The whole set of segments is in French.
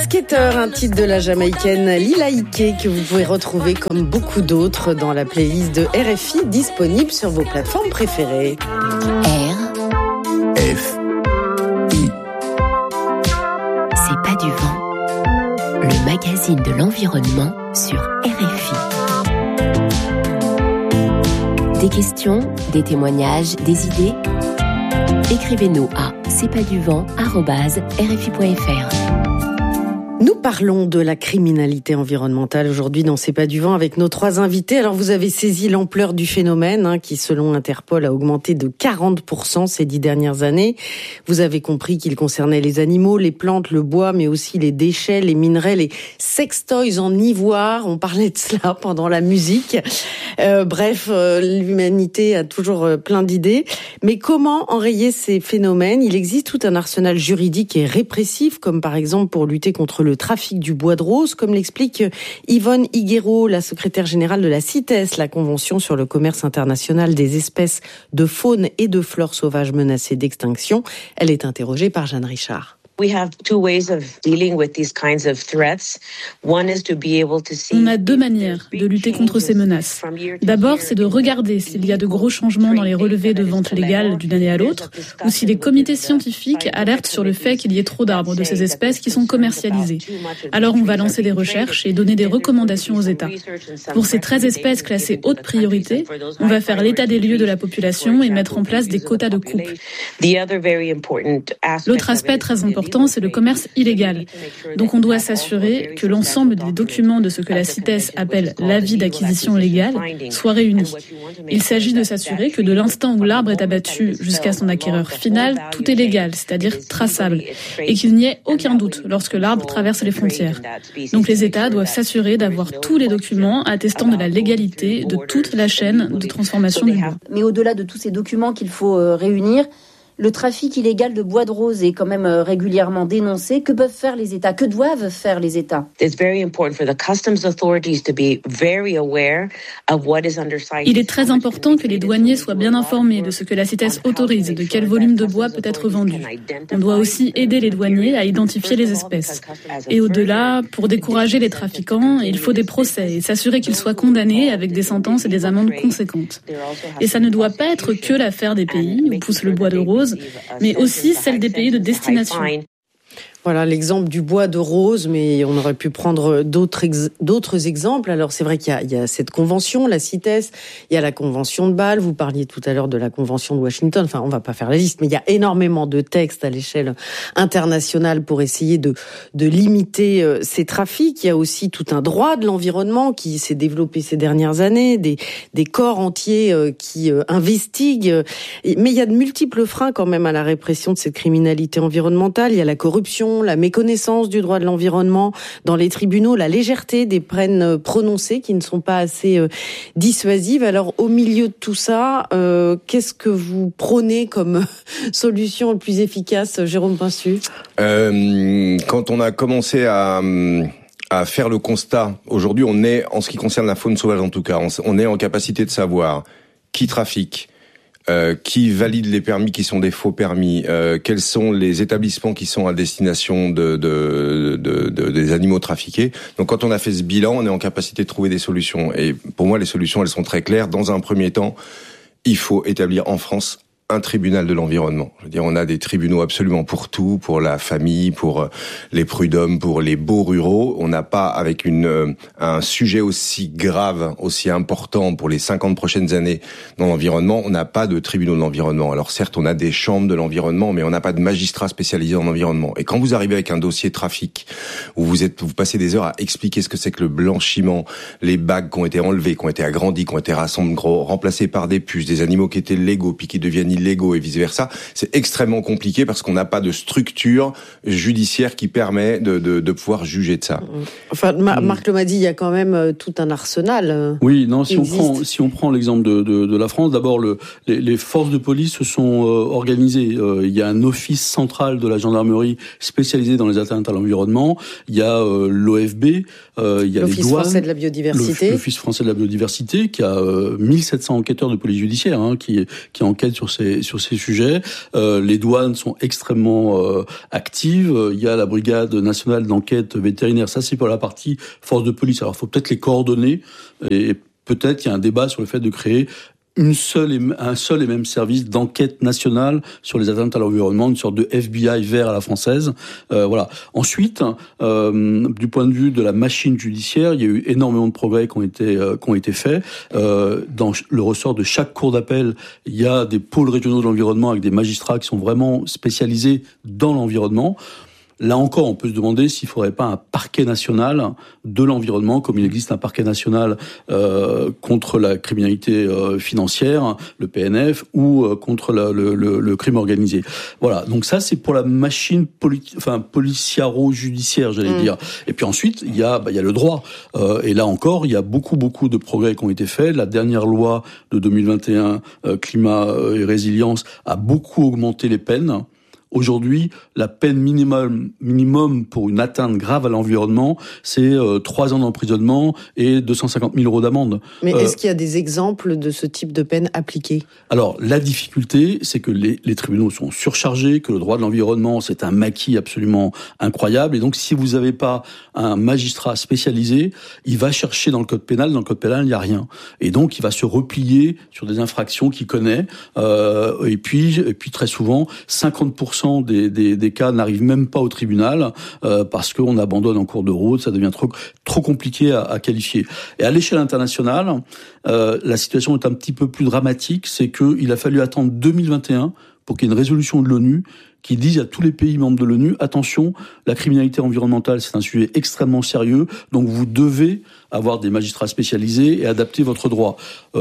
Skater, un titre de la Jamaïcaine Lila Iké que vous pouvez retrouver comme beaucoup d'autres dans la playlist de RFI disponible sur vos plateformes préférées. RFI. C'est pas du vent. Le magazine de l'environnement sur RFI. Des questions, des témoignages, des idées. Écrivez-nous à cestpaduvent@rfi.fr. Nous parlons de la criminalité environnementale aujourd'hui dans C'est pas du vent avec nos trois invités. Alors vous avez saisi l'ampleur du phénomène qui selon Interpol a augmenté de 40% ces 10 dernières années. Vous avez compris qu'il concernait les animaux, les plantes, le bois, mais aussi les déchets, les minerais, les sextoys en ivoire. On parlait de cela pendant la musique. L'humanité a toujours plein d'idées. Mais comment enrayer ces phénomènes ? Il existe tout un arsenal juridique et répressif, comme par exemple pour lutter contre le trafic du bois de rose, comme l'explique Yvonne Higuero, la secrétaire générale de la CITES, la Convention sur le commerce international des espèces de faune et de flore sauvages menacées d'extinction. Elle est interrogée par Jeanne Richard. On a deux manières de lutter contre ces menaces. D'abord, c'est de regarder s'il y a de gros changements dans les relevés de vente légale d'une année à l'autre, ou si les comités scientifiques alertent sur le fait qu'il y ait trop d'arbres de ces espèces qui sont commercialisés. Alors on va lancer des recherches et donner des recommandations aux États. Pour ces 13 espèces classées haute priorité, on va faire l'état des lieux de la population et mettre en place des quotas de coupe. L'autre aspect très important, c'est le commerce illégal. Donc on doit s'assurer que l'ensemble des documents de ce que la CITES appelle l'avis d'acquisition légale soient réunis. Il s'agit de s'assurer que de l'instant où l'arbre est abattu jusqu'à son acquéreur final, tout est légal, c'est-à-dire traçable, et qu'il n'y ait aucun doute lorsque l'arbre traverse les frontières. Donc les États doivent s'assurer d'avoir tous les documents attestant de la légalité de toute la chaîne de transformation du bois. Mais au-delà de tous ces documents qu'il faut réunir, le trafic illégal de bois de rose est quand même régulièrement dénoncé. Que peuvent faire les États ? Que doivent faire les États ? Il est très important que les douaniers soient bien informés de ce que la CITES autorise et de quel volume de bois peut être vendu. On doit aussi aider les douaniers à identifier les espèces. Et au-delà, pour décourager les trafiquants, il faut des procès et s'assurer qu'ils soient condamnés avec des sentences et des amendes conséquentes. Et ça ne doit pas être que l'affaire des pays où pousse le bois de rose, mais aussi celle des pays de destination. Voilà l'exemple du bois de rose, mais on aurait pu prendre d'autres exemples. Alors c'est vrai qu'il y a cette convention, la CITES, il y a la convention de Bâle, vous parliez tout à l'heure de la convention de Washington, enfin on va pas faire la liste, mais il y a énormément de textes à l'échelle internationale pour essayer de limiter ces trafics. Il y a aussi tout un droit de l'environnement qui s'est développé ces dernières années, des corps entiers qui investiguent, mais il y a de multiples freins quand même à la répression de cette criminalité environnementale. Il y a la corruption, la méconnaissance du droit de l'environnement dans les tribunaux, la légèreté des peines prononcées qui ne sont pas assez dissuasives. Alors, au milieu de tout ça, qu'est-ce que vous prônez comme solution la plus efficace, Jérôme Pinsu ? Quand on a commencé à faire le constat, aujourd'hui, on est, en ce qui concerne la faune sauvage en tout cas, on est en capacité de savoir qui trafique, qui valide les permis qui sont des faux permis, quels sont les établissements qui sont à destination des animaux trafiqués. Donc quand on a fait ce bilan, on est en capacité de trouver des solutions. Et pour moi, les solutions, elles sont très claires. Dans un premier temps, il faut établir en France un tribunal de l'environnement. Je veux dire, on a des tribunaux absolument pour tout, pour la famille, pour les prud'hommes, pour les baux ruraux. On n'a pas, avec un sujet aussi grave, aussi important pour les 50 prochaines années dans l'environnement, on n'a pas de tribunaux de l'environnement. Alors certes, on a des chambres de l'environnement, mais on n'a pas de magistrats spécialisés en environnement. Et quand vous arrivez avec un dossier trafic, où vous passez des heures à expliquer ce que c'est que le blanchiment, les bagues qui ont été enlevées, qui ont été agrandies, qui ont été remplacées par des puces, des animaux qui étaient légaux, puis qui deviennent illégaux et vice-versa, c'est extrêmement compliqué parce qu'on n'a pas de structure judiciaire qui permet de pouvoir juger de ça. Enfin, Marc Lomadi, il y a quand même tout un arsenal. Oui, non, si on prend l'exemple de la France, d'abord les forces de police se sont organisées. Il y a un office central de la gendarmerie spécialisé dans les atteintes à l'environnement. Il y a l'OFB, il y a l'Office les douanes, français de la biodiversité. L'Office français de la biodiversité qui a 1700 enquêteurs de police judiciaire qui enquêtent sur ces ces sujets. Les douanes sont extrêmement actives. Il y a la brigade nationale d'enquête vétérinaire. Ça, c'est pour la partie force de police. Alors, il faut peut-être les coordonner et peut-être il y a un débat sur le fait de créer un seul et même service d'enquête nationale sur les atteintes à l'environnement, une sorte de FBI vert à la française. Voilà. Ensuite, du point de vue de la machine judiciaire, il y a eu énormément de progrès qui ont été faits. Dans le ressort de chaque cour d'appel, il y a des pôles régionaux de l'environnement avec des magistrats qui sont vraiment spécialisés dans l'environnement. Là encore, on peut se demander s'il ne faudrait pas un parquet national de l'environnement, comme il existe un parquet national contre la criminalité financière, le PNF, ou contre le crime organisé. Voilà. Donc ça, c'est pour la machine policiaro-judiciaire, j'allais dire. Et puis ensuite, il y a le droit. Et là encore, il y a beaucoup de progrès qui ont été faits. La dernière loi de 2021, climat et résilience, a beaucoup augmenté les peines. Aujourd'hui, la peine minimum pour une atteinte grave à l'environnement, c'est 3 ans d'emprisonnement et 250 000 € d'amende. Mais est-ce qu'il y a des exemples de ce type de peine appliquées ? Alors, la difficulté, c'est que les tribunaux sont surchargés, que le droit de l'environnement, c'est un maquis absolument incroyable. Et donc, si vous n'avez pas un magistrat spécialisé, il va chercher dans le code pénal. Dans le code pénal, il n'y a rien. Et donc, il va se replier sur des infractions qu'il connaît. Et puis, très souvent, 50% des cas n'arrivent même pas au tribunal parce qu'on abandonne en cours de route, ça devient trop compliqué à qualifier. Et à l'échelle internationale, la situation est un petit peu plus dramatique, c'est qu'il a fallu attendre 2021 pour qu'il y ait une résolution de l'ONU qui dise à tous les pays membres de l'ONU, attention, la criminalité environnementale, c'est un sujet extrêmement sérieux, donc vous devez avoir des magistrats spécialisés et adapter votre droit.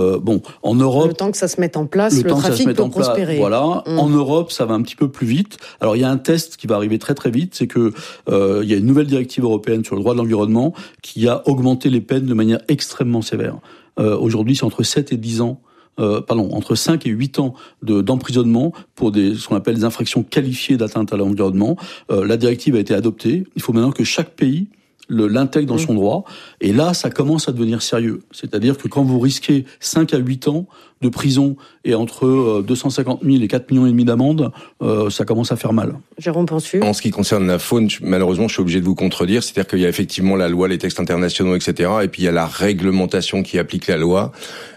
En Europe... Le temps que ça se mette en place, le trafic peut prospérer. Voilà. En Europe, ça va un petit peu plus vite. Alors, il y a un test qui va arriver très très vite, c'est que il y a une nouvelle directive européenne sur le droit de l'environnement qui a augmenté les peines de manière extrêmement sévère. Aujourd'hui, c'est entre 7 et 10 ans. Entre 5 et 8 ans d'emprisonnement pour ce qu'on appelle des infractions qualifiées d'atteinte à l'environnement. La directive a été adoptée. Il faut maintenant que chaque pays l'intègre dans son droit. Et là, ça commence à devenir sérieux. C'est-à-dire que quand vous risquez 5 à 8 ans de prison et entre 250 000 et 4,5 millions d'amende, ça commence à faire mal. Jérôme Pensu. En ce qui concerne la faune, malheureusement, je suis obligé de vous contredire. C'est-à-dire qu'il y a effectivement la loi, les textes internationaux, etc. Et puis il y a la réglementation qui applique la loi.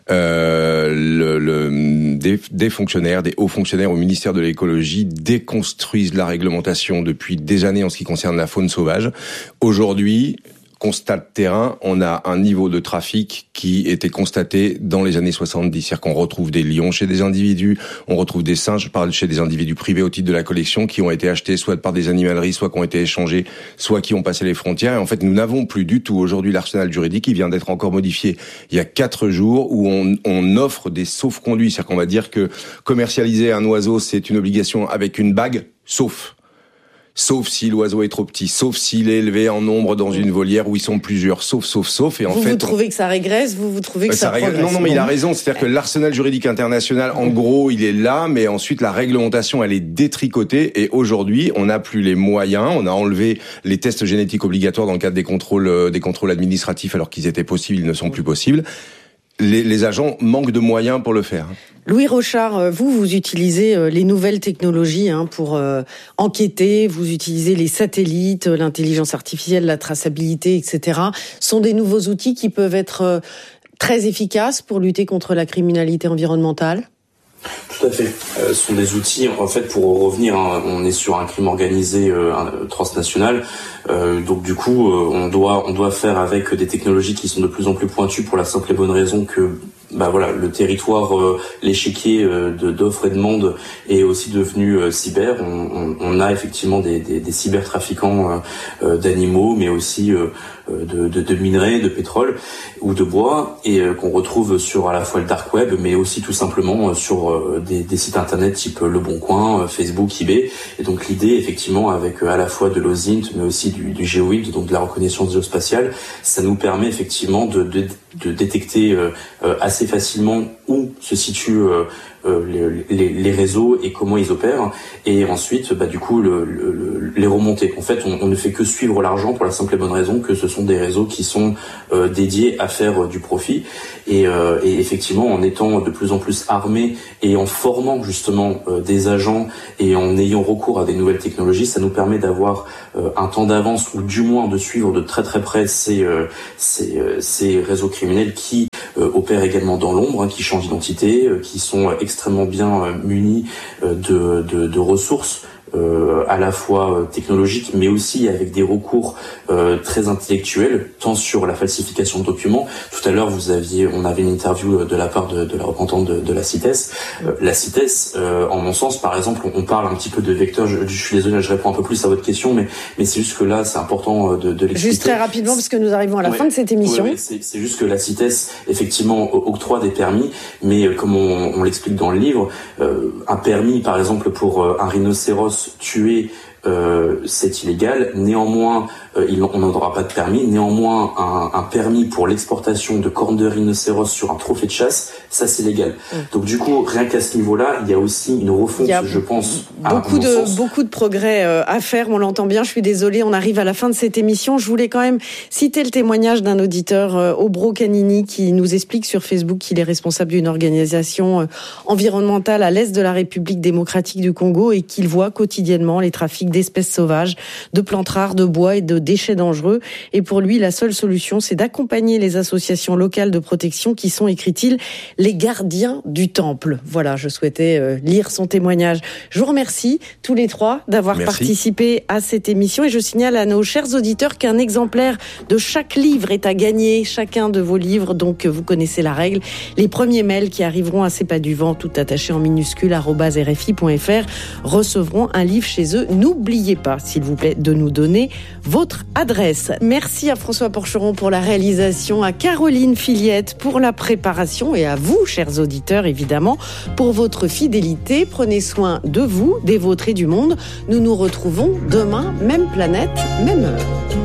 Des fonctionnaires, des hauts fonctionnaires au ministère de l'écologie déconstruisent la réglementation depuis des années en ce qui concerne la faune sauvage. Aujourd'hui, constat de terrain, on a un niveau de trafic qui était constaté dans les années 70. C'est-à-dire qu'on retrouve des lions chez des individus, on retrouve des singes, je parle chez des individus privés au titre de la collection, qui ont été achetés soit par des animaleries, soit qui ont été échangés, soit qui ont passé les frontières. Et en fait, nous n'avons plus du tout aujourd'hui l'arsenal juridique qui vient d'être encore modifié il y a 4 jours où on offre des sauf-conduits. C'est-à-dire qu'on va dire que commercialiser un oiseau, c'est une obligation avec une bague, sauf si l'oiseau est trop petit, sauf s'il est élevé en nombre dans une volière où ils sont plusieurs, sauf. Et vous trouvez que ça régresse, vous trouvez que ça progresse. Non, mais il a raison. C'est-à-dire que l'arsenal juridique international, en gros, il est là, mais ensuite la réglementation, elle est détricotée. Et aujourd'hui, on n'a plus les moyens. On a enlevé les tests génétiques obligatoires dans le cadre des contrôles administratifs, alors qu'ils étaient possibles, ils ne sont plus possibles. Les agents manquent de moyens pour le faire. Louis Rochard, vous utilisez les nouvelles technologies pour enquêter, vous utilisez les satellites, l'intelligence artificielle, la traçabilité, etc. Ce sont des nouveaux outils qui peuvent être très efficaces pour lutter contre la criminalité environnementale ? Tout à fait. Ce sont des outils, en fait, pour revenir, on est sur un crime organisé transnational. Donc du coup, on doit faire avec des technologies qui sont de plus en plus pointues pour la simple et bonne raison que le territoire, l'échiquier d'offres et de demandes est aussi devenu cyber. On a effectivement des cybertrafiquants d'animaux, mais aussi de minerais, de pétrole ou de bois, et qu'on retrouve sur à la fois le dark web, mais aussi tout simplement sur des sites internet type Le Bon Coin, Facebook, eBay. Et donc l'idée, effectivement, avec à la fois de l'OSINT, mais aussi du GeoINT, donc de la reconnaissance géospatiale, ça nous permet effectivement de détecter assez assez facilement où se situent les réseaux et comment ils opèrent, et ensuite du coup les remonter. En fait, on ne fait que suivre l'argent pour la simple et bonne raison que ce sont des réseaux qui sont dédiés à faire du profit, et effectivement, en étant de plus en plus armés et en formant justement des agents et en ayant recours à des nouvelles technologies, ça nous permet d'avoir un temps d'avance, ou du moins de suivre de très très près ces réseaux criminels qui opèrent également dans l'ombre, qui changent d'identité, qui sont extrêmement bien munis de ressources à la fois technologiques, mais aussi avec des recours très intellectuels, tant sur la falsification de documents. Tout à l'heure, on avait une interview de la part de la représentante de la CITES. La CITES, en mon sens, par exemple, on parle un petit peu de vecteurs. Je suis désolé, je réponds un peu plus à votre question, mais c'est juste que là, c'est important de l'expliquer. Juste très rapidement, parce que nous arrivons à la fin de cette émission. Oui, c'est juste que la CITES, effectivement, octroie des permis, mais comme on l'explique dans le livre, un permis, par exemple, pour un rhinocéros tué, c'est illégal. Néanmoins, on n'en aura pas de permis. Néanmoins, un permis pour l'exportation de cornes de rhinocéros sur un trophée de chasse, ça c'est légal. Donc du coup, rien qu'à ce niveau-là, il y a aussi une refonte, je pense. Beaucoup de progrès à faire, on l'entend bien. Je suis désolée, on arrive à la fin de cette émission. Je voulais quand même citer le témoignage d'un auditeur, Obro Canini, qui nous explique sur Facebook qu'il est responsable d'une organisation environnementale à l'est de la République démocratique du Congo, et qu'il voit quotidiennement les trafics d'espèces sauvages, de plantes rares, de bois et de déchets dangereux. Et pour lui, la seule solution, c'est d'accompagner les associations locales de protection qui sont, écrit-il, les gardiens du temple. Voilà, je souhaitais lire son témoignage. Je vous remercie tous les trois d'avoir participé à cette émission, et je signale à nos chers auditeurs qu'un exemplaire de chaque livre est à gagner, chacun de vos livres, donc vous connaissez la règle. Les premiers mails qui arriveront à C'est pas du vent, tout attaché en minuscule, @rfi.fr, recevront un livre chez eux. N'oubliez pas, s'il vous plaît, de nous donner votre adresse. Merci à François Porcheron pour la réalisation, à Caroline Filiette pour la préparation, et à vous, chers auditeurs, évidemment, pour votre fidélité. Prenez soin de vous, des vôtres et du monde. Nous nous retrouvons demain, même planète, même heure.